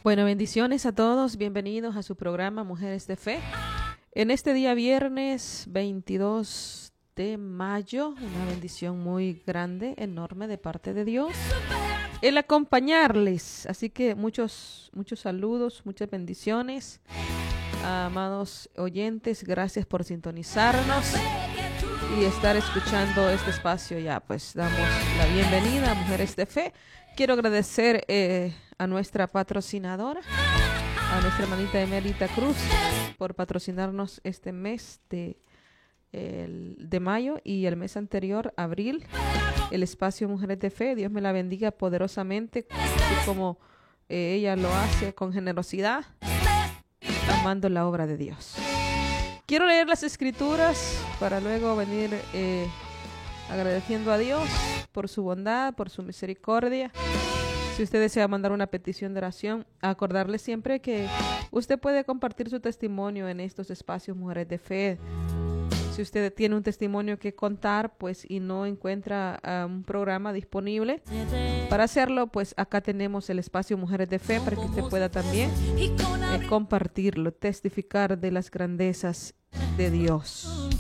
Bueno, bendiciones a todos, bienvenidos a su programa Mujeres de Fe. En este día viernes 22 de mayo, una bendición muy grande, enorme de parte de Dios, el acompañarles. Así que muchos saludos, muchas bendiciones. Amados oyentes, gracias por sintonizarnos y estar escuchando este espacio. Ya pues damos la bienvenida a Mujeres de Fe. Quiero agradecer a nuestra patrocinadora, a nuestra hermanita Emelita Cruz, por patrocinarnos este mes de mayo y el mes anterior, abril, el espacio Mujeres de Fe. Dios me la bendiga poderosamente, así como ella lo hace con generosidad, amando la obra de Dios. Quiero leer las escrituras para luego venir agradeciendo a Dios por su bondad, por su misericordia. Si usted desea mandar una petición de oración, acordarle siempre que usted puede compartir su testimonio en estos espacios Mujeres de Fe. Si usted tiene un testimonio que contar, pues, y no encuentra un programa disponible para hacerlo, pues acá tenemos el espacio Mujeres de Fe para que usted pueda también compartirlo, testificar de las grandezas de Dios.